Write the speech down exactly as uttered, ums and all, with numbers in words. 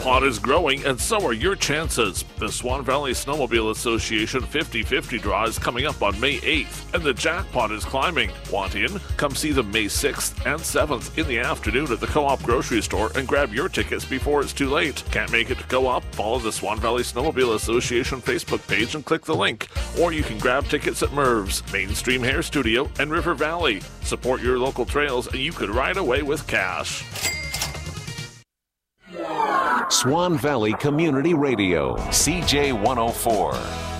jackpot is growing, and so are your chances. The Swan Valley Snowmobile Association fifty fifty draw is coming up on May eighth, and the jackpot is climbing. Want in? Come see them May sixth and seventh in the afternoon at the Co-op grocery store and grab your tickets before it's too late. Can't make it to Co-op? Follow the Swan Valley Snowmobile Association Facebook page and click the link. Or you can grab tickets at Merv's, Mainstream Hair Studio, and River Valley. Support your local trails and you could ride away with cash. Swan Valley Community Radio, C J one oh four.